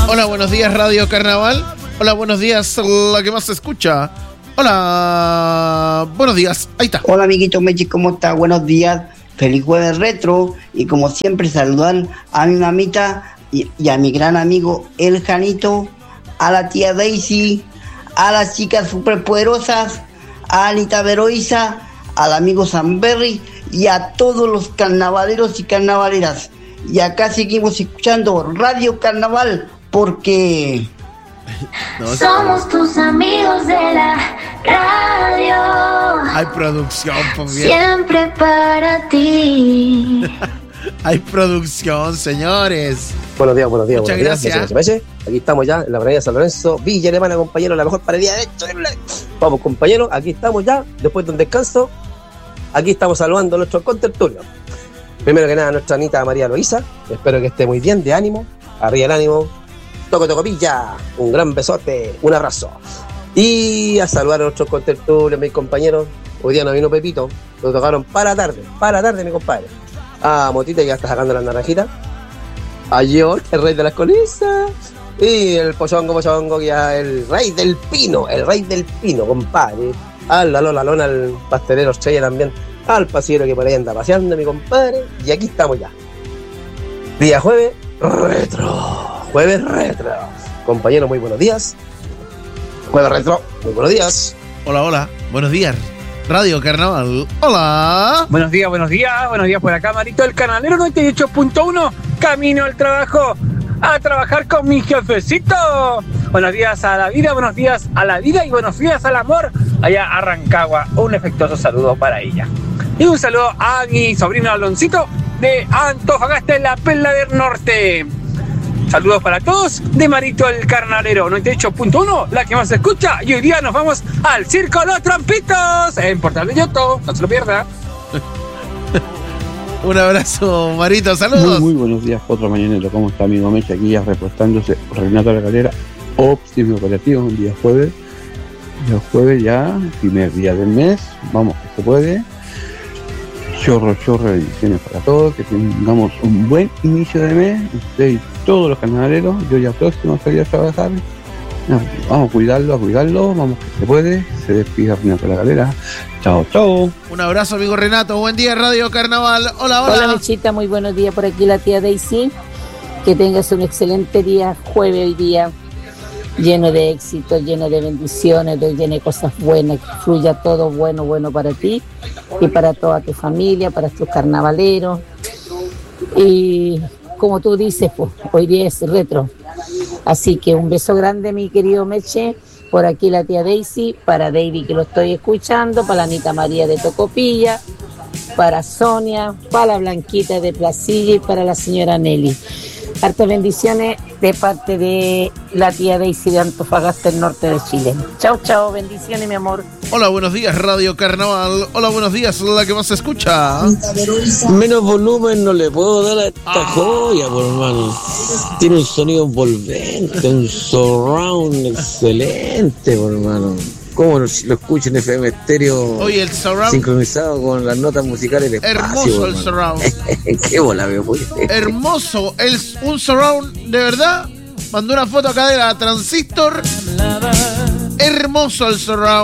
Hola, buenos días, Radio Carnaval. Hola, buenos días, la que más se escucha. Hola, buenos días, ahí está. Hola, amiguito Mechi, ¿cómo está? Buenos días, feliz jueves retro. Y como siempre, saludar a mi mamita y a mi gran amigo El Janito, a la tía Daisy, a las chicas superpoderosas, a Anita Veroiza, al amigo Samberry y a todos los carnavaleros y carnavaleras. Y acá seguimos escuchando Radio Carnaval porque... somos tus amigos de la radio. Hay producción, pues bien. Siempre para ti. Hay producción, señores. Buenos días. Muchas gracias. Aquí estamos ya en la Avenida San Lorenzo, Villa Alemana, compañeros, la mejor panadería de Chile. Vamos, compañeros, aquí estamos ya, después de un descanso. Aquí estamos saludando a nuestros contertulios. Primero que nada, nuestra Anita María Loíza. Espero que esté muy bien, de ánimo. Arriba el ánimo. Toco pilla. Un gran besote, un abrazo. Y a saludar a nuestros contertulios, mis compañeros. Hoy día no vino Pepito, lo tocaron para tarde, mi compadre. A Motita, que ya está sacando las naranjitas. A George, el rey de las colisas. Y el Pochongo, que ya es el rey del pino, compadre. A la Lona, al pastelero Estrella también. Al pasillero que por ahí anda paseando, mi compadre. Y aquí estamos ya. Día jueves retro. Compañeros, muy buenos días. Jueves retro, muy buenos días. Hola, buenos días. Radio Carnaval, hola. Buenos días por acá, Marito el Carnalero 98.1, camino al trabajo, a trabajar con mi jefecito. Buenos días a la vida, buenos días a la vida y buenos días al amor. Allá a Rancagua, un afectuoso saludo para ella. Y un saludo a mi sobrino Aloncito de Antofagasta, en la Perla del Norte. Saludos para todos de Marito el Carnalero 98.1, la que más se escucha. Y hoy día nos vamos al Circo Los Trompitos en Portal de Yoto, no se lo pierda. Un abrazo, Marito, saludos. Muy buenos días, otro mañanero. ¿Cómo está, amigo Mecha? Aquí ya reportándose Renato La Calera, óptimo operativo, un día jueves. Ya, primer día del mes. Vamos, que se puede. Chorro de bendiciones para todos, que tengamos un buen inicio de mes, usted y todos los carnavaleros. Yo ya próximo a salir a trabajar. Vamos a cuidarlo, vamos que se puede. Se despide Renato La Galera. Chao. Un abrazo, amigo Renato, buen día, Radio Carnaval. Hola. Hola, Mechita, muy buenos días por aquí, la tía Daisy. Que tengas un excelente día, jueves hoy día, lleno de éxito, lleno de bendiciones, lleno de cosas buenas, que fluya todo bueno para ti y para toda tu familia, para tus carnavaleros. Y como tú dices, pues hoy día es retro. Así que un beso grande, mi querido Meche, por aquí la tía Daisy, para David, que lo estoy escuchando, para la Anita María de Tocopilla, para Sonia, para la Blanquita de Placilla y para la señora Nelly. Hartas bendiciones de parte de la tía Daisy de Antofagasta, el norte de Chile. Chao, bendiciones, mi amor. Hola, buenos días, Radio Carnaval. Hola, buenos días, la que más se escucha. Menos volumen no le puedo dar a esta joya, por hermano. Tiene un sonido envolvente, un surround excelente, por hermano. ¿Cómo lo escucho en FM Estéreo? Oye, el surround sincronizado con las notas musicales del espacio. Hermoso el surround. Qué bola, veo. Hermoso, un surround de verdad. Mandó una foto acá de la Transistor. Hermoso el surround.